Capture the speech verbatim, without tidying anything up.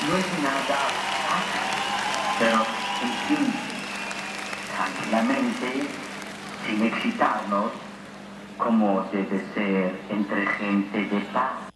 no es nada fácil, pero en fin, tranquilamente, sin excitarnos, como debe ser entre gente de paz.